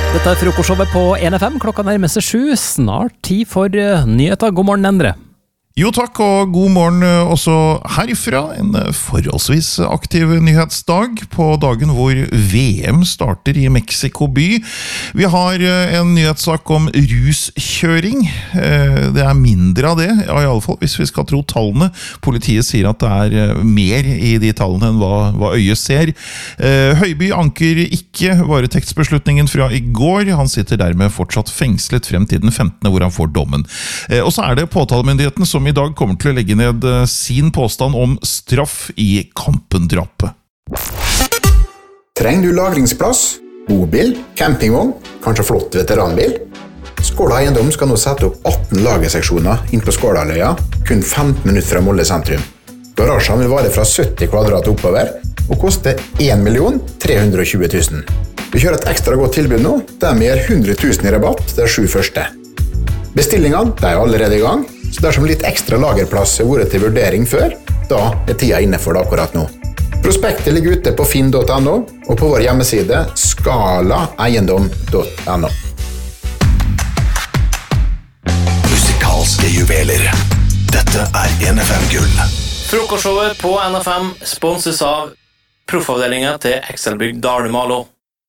Dette frokostshowet på NFM, klokka nærmer seg 7, snart tid for nyheter. God morgen, Endre. Jo takk, og god morgen også herifra. En forholdsvis aktiv nyhetsdag på dagen hvor VM starter i Mexico by. Vi har en nyhetssak om ruskjøring. Det er mindre av det, ja, i alle fall hvis vi skal tro tallene. Politiet sier at det er mer i de tallene enn hva øyet ser. Høiby anker ikke varetektsbeslutningen fra i går. Han sitter dermed fortsatt fengslet frem til den 15. hvor han får dommen. Og så er det påtalemyndigheten som i dag kommer til å legge ned sin påstand om straff i Kampen-drapet. Trenger du lagringsplass, bobil, campingvogn, kanskje flott veteranbil? Skåla Eiendom skal nå sette opp 18 lagerseksjoner inn på Skålaløya, kun 15 minutter fra Molde sentrum. Garasjen vil vare fra 70 kvadrat oppover og koste 1.320 000. Vi kjører et ekstra godt tilbud nå, der vi gir 100 000 i rabatt de 7 første. Bestillingene er allerede i gang, så dersom litt ekstra lagerplass har vært til vurdering før, da er tida inne for det akkurat nå. Prospektet ligger ute på finn.no og på vår hjemmeside skalaeiendom.no. Musikalske juveler. Dette er NFM Gull. Frokostshowet på NFM sponses av proffavdelingen til Excelbygg Dalmalo.